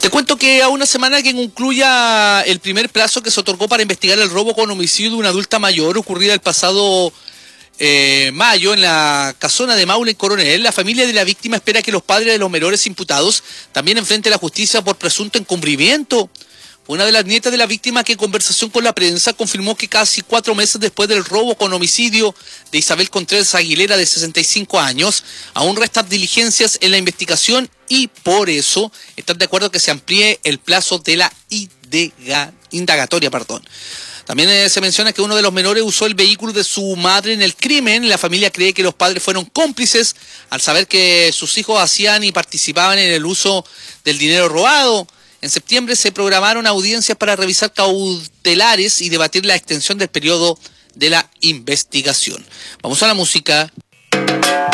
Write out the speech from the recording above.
Te cuento que a una semana que concluya el primer plazo que se otorgó para investigar el robo con homicidio de una adulta mayor ocurrida el pasado mayo en la casona de Maule, en Coronel, la familia de la víctima espera que los padres de los menores imputados también enfrenten la justicia por presunto encubrimiento. Una de las nietas de la víctima que en conversación con la prensa confirmó que casi 4 meses después del robo con homicidio de Isabel Contreras Aguilera, de 65 años, aún restan diligencias en la investigación y por eso están de acuerdo que se amplíe el plazo de la indagatoria. También se menciona que uno de los menores usó el vehículo de su madre en el crimen. La familia cree que los padres fueron cómplices al saber que sus hijos hacían y participaban en el uso del dinero robado. En septiembre se programaron audiencias para revisar cautelares y debatir la extensión del periodo de la investigación. Vamos a la música.